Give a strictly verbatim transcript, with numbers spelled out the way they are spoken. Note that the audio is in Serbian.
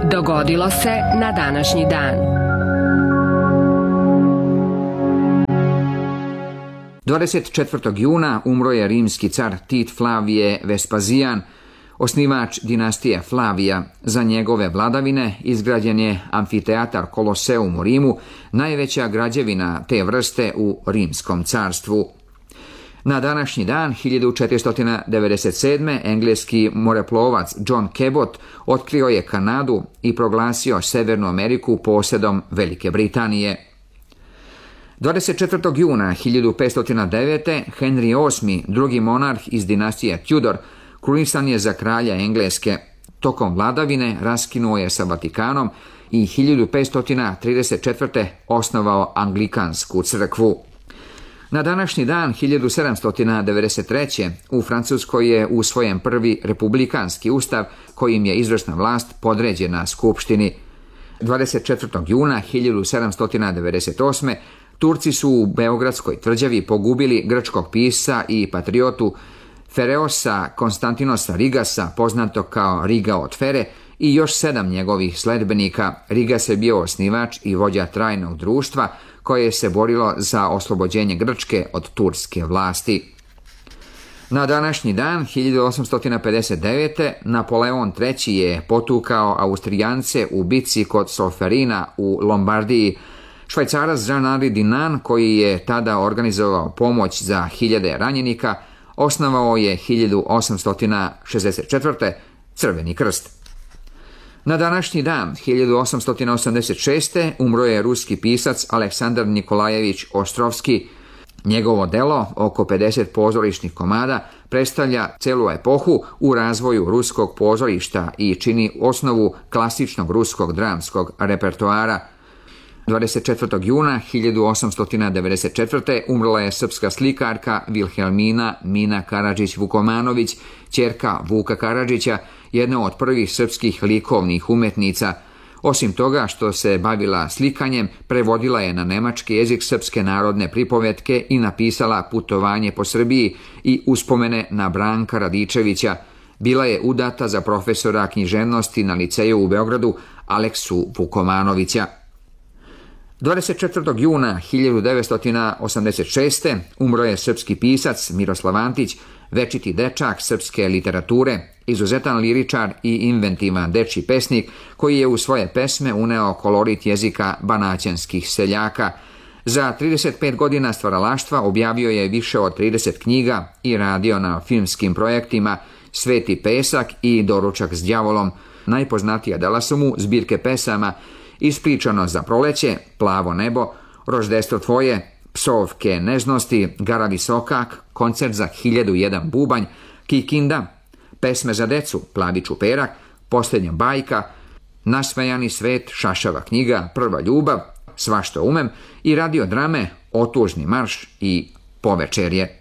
Dogodilo se na današnji dan. dvadeset četvrtog juna umro je rimski car Tit Flavije Vespazijan, osnivač dinastije Flavija. Za njegove vladavine izgrađen je amfiteatar Koloseum u Rimu, najveća građevina te vrste u Rimskom carstvu. Na današnji dan hiljadu četiristo devedeset sedme. engleski moreplovac John Cabot otkrio je Kanadu i proglasio Severnu Ameriku posjedom Velike Britanije. dvadeset četvrtog juna hiljadu petsto devete. Henry osmi. drugi monarh iz dinastije Tudor, krunisan je za kralja Engleske. Tokom vladavine raskinuo je sa Vatikanom i hiljadu petsto trideset četvrte. osnovao Anglikansku crkvu. Na današnji dan hiljadu sedamsto devedeset treće. u Francuskoj je usvojen prvi republikanski ustav kojim je izvršna vlast podređena skupštini. dvadeset četvrtog juna hiljadu sedamsto devedeset osme. Turci su u Beogradskoj tvrđavi pogubili grčkog pisca i patriotu Fereosa Konstantinosa Rigasa, poznatog kao Riga od Fere, i još sedam njegovih sledbenika. Rigas je bio osnivač i vođa trajnog društva koje se borilo za oslobođenje Grčke od turske vlasti. Na današnji dan hiljadu osamsto pedeset devete. Napoleon treći. je potukao Austrijance u bitci kod Solferina u Lombardiji. Švajcarac Jean-Henri Dunant, koji je tada organizovao pomoć za hiljade ranjenika, osnovao je hiljadu osamsto šezdeset četvrte. Crveni krst. Na današnji dan hiljadu osamsto osamdeset šeste. umro je ruski pisac Aleksandar Nikolajević Ostrovski. Njegovo delo, oko pedeset pozorišnih komada, predstavlja celu epohu u razvoju ruskog pozorišta i čini osnovu klasičnog ruskog dramskog repertoara. dvadeset četvrtog juna hiljadu osamsto devedeset četvrte. umrla je srpska slikarka Vilhelmina Mina Karadžić-Vukomanović, ćerka Vuka Karadžića, jedna od prvih srpskih likovnih umetnica. Osim toga što se bavila slikanjem, prevodila je na nemački jezik srpske narodne pripovetke i napisala Putovanje po Srbiji i uspomene na Branka Radičevića. Bila je udata za profesora književnosti na liceju u Beogradu Aleksu Vukomanovića. dvadeset četvrtog juna hiljadu devetsto osamdeset šeste. umro je srpski pisac Miroslav Antić, večiti dečak srpske literature, izuzetan liričar i inventivan dečji pesnik koji je u svoje pesme uneo kolorit jezika banaćanskih seljaka. Za trideset pet godina stvaralaštva objavio je više od trideset knjiga i radio na filmskim projektima Sveti pesak i Doručak s đavolom. Najpoznatija dela su mu zbirke pesama Ispričano za proleće, Plavo nebo, Roždestvo tvoje, Psovke nežnosti, Gara visokak, Koncert za hiljadu jedan bubanj, Kikinda, Pesme za decu, Plavi čuperak, Posljednja bajka, Nasmejani svet, Šašava knjiga, Prva ljubav, Svašta umem i radio drame Otužni marš i Povečerje.